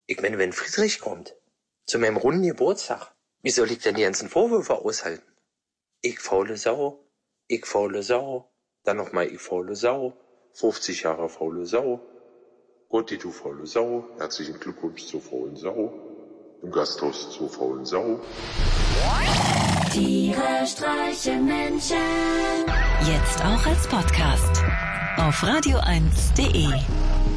Ich meine, wenn Friedrich kommt, zu meinem runden Geburtstag, wie soll ich denn die ganzen Vorwürfe aushalten? Ich faule Sau, dann nochmal ich faule Sau, 50 Jahre faule Sau. Gotti, du faule Sau, herzlichen Glückwunsch zur faulen Sau, im Gasthaus zur faulen Sau. Tiere streichen Menschen. Jetzt auch als Podcast auf radio1.de.